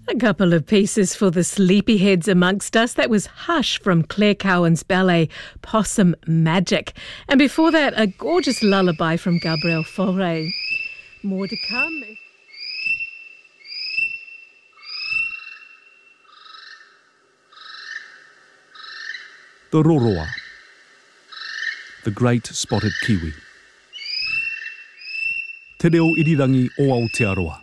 A couple of pieces for the sleepyheads amongst us. That was Hush from Claire Cowan's ballet Possum Magic. And before that, a gorgeous lullaby from Gabriel Fauré. More to come. The Roroa, the great spotted kiwi. Te reo irirangi o Aotearoa.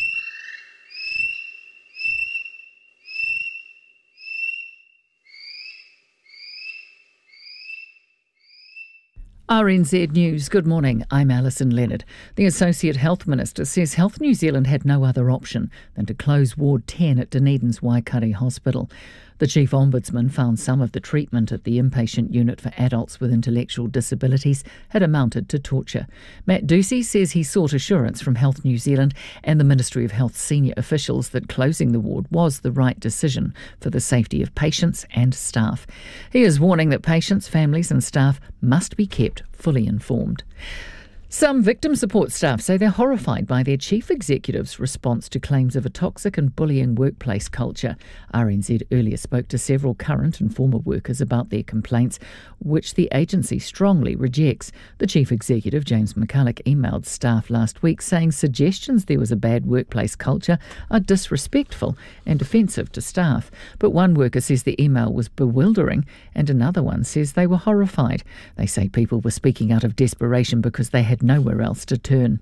RNZ News, good morning. I'm Alison Leonard. The Associate Health Minister says Health New Zealand had no other option than to close Ward 10 at Dunedin's Waikare Hospital. The Chief Ombudsman found some of the treatment at the inpatient unit for adults with intellectual disabilities had amounted to torture. Matt Ducey says he sought assurance from Health New Zealand and the Ministry of Health senior officials that closing the ward was the right decision for the safety of patients and staff. He is warning that patients, families and staff must be kept fully informed. Some victim support staff say they're horrified by their chief executive's response to claims of a toxic and bullying workplace culture. RNZ earlier spoke to several current and former workers about their complaints, which the agency strongly rejects. The chief executive, James McCulloch, emailed staff last week saying suggestions there was a bad workplace culture are disrespectful and offensive to staff. But one worker says the email was bewildering and another one says they were horrified. They say people were speaking out of desperation because they had nowhere else to turn.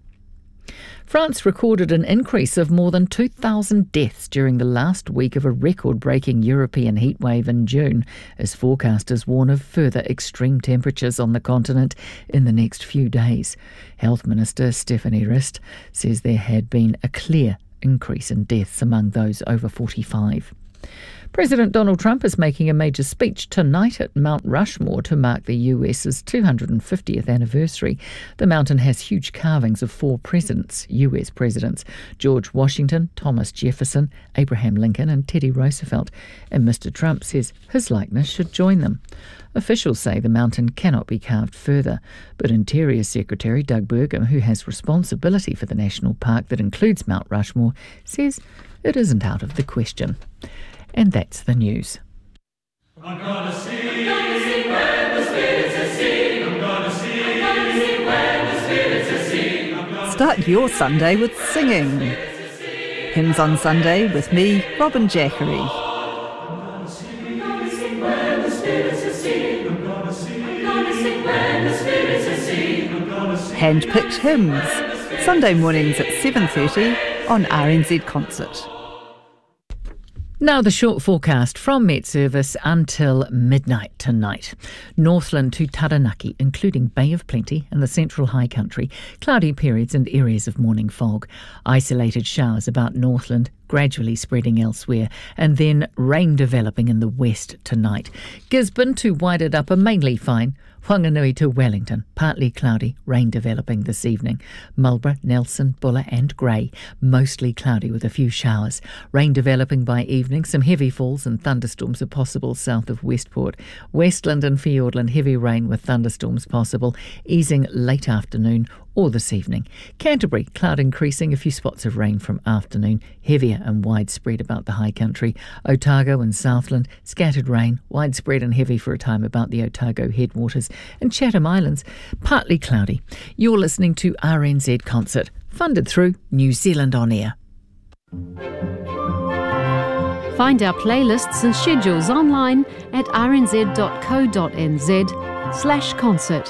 France recorded an increase of more than 2,000 deaths during the last week of a record-breaking European heatwave in June, as forecasters warn of further extreme temperatures on the continent in the next few days. Health Minister Stéphanie Rist says there had been a clear increase in deaths among those over 45. President Donald Trump is making a major speech tonight at Mount Rushmore to mark the US's 250th anniversary. The mountain has huge carvings of four US presidents, George Washington, Thomas Jefferson, Abraham Lincoln and Teddy Roosevelt, and Mr. Trump says his likeness should join them. Officials say the mountain cannot be carved further, but Interior Secretary Doug Burgum, who has responsibility for the national park that includes Mount Rushmore, says it isn't out of the question. And that's the news. I'm gonna sing when the spirits are sing. I'm gonna sing when the spirits are sing. Start your Sunday with singing. Hymns on Sunday with me, Robin Jackery. I'm gonna sing when the spirits are sing. I'm gonna sing when the spirits are sing. I'm gonna sing. Hand-picked hymns. Sunday mornings at 7:30 on RNZ Concert. Now the short forecast from Met Service until midnight tonight. Northland to Taranaki, including Bay of Plenty and the Central High Country. Cloudy periods and areas of morning fog. Isolated showers about Northland, gradually spreading elsewhere. And then rain developing in the west tonight. Gisborne to Wairarapa, mainly fine. Whanganui to Wellington, partly cloudy, rain developing this evening. Marlborough, Nelson, Buller and Grey, mostly cloudy with a few showers. Rain developing by evening, some heavy falls and thunderstorms are possible south of Westport. Westland and Fiordland, heavy rain with thunderstorms possible, easing late afternoon or this evening. Canterbury, cloud increasing, a few spots of rain from afternoon, heavier and widespread about the high country. Otago and Southland, scattered rain, widespread and heavy for a time about the Otago headwaters. And Chatham Islands, partly cloudy. You're listening to RNZ Concert, funded through New Zealand On Air. Find our playlists and schedules online at rnz.co.nz/concert.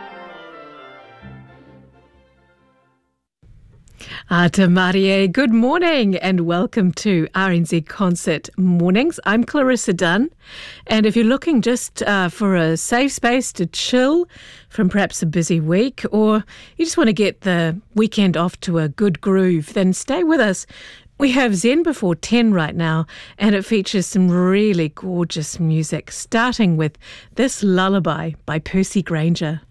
Ata Marie, good morning and welcome to RNZ Concert Mornings. I'm Clarissa Dunn, and if you're looking just for a safe space to chill from perhaps a busy week, or you just want to get the weekend off to a good groove, then stay with us. We have Zen before 10 right now, and it features some really gorgeous music, starting with this lullaby by Percy Granger.